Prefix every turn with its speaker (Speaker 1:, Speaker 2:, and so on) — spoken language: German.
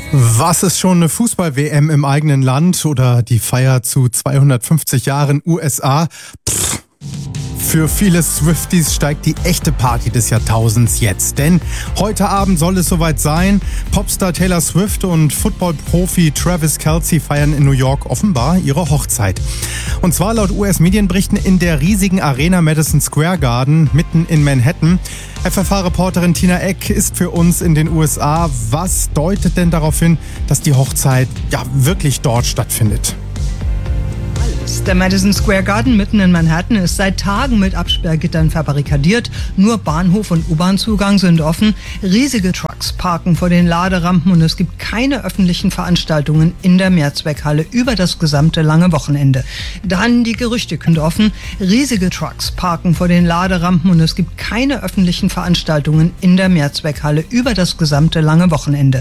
Speaker 1: Was ist schon eine Fußball-WM im eigenen Land oder die Feier zu 250 Jahren USA? Für viele Swifties steigt die echte Party des Jahrtausends jetzt. Denn heute Abend soll es soweit sein. Popstar Taylor Swift und Football-Profi Travis Kelce feiern in New York offenbar ihre Hochzeit. Und zwar laut US-Medienberichten in der riesigen Arena Madison Square Garden mitten in Manhattan. FFH-Reporterin Tina Eck ist für uns in den USA. Was deutet denn darauf hin, dass die Hochzeit ja wirklich dort stattfindet?
Speaker 2: Der Madison Square Garden mitten in Manhattan ist seit Tagen mit Absperrgittern verbarrikadiert. Nur Bahnhof und U-Bahn-Zugang sind offen. Riesige Trucks parken vor den Laderampen und es gibt keine öffentlichen Veranstaltungen in der Mehrzweckhalle über das gesamte lange Wochenende. Dann die Gerüchte sind offen. Riesige Trucks parken vor den Laderampen und es gibt keine öffentlichen Veranstaltungen in der Mehrzweckhalle über das gesamte lange Wochenende.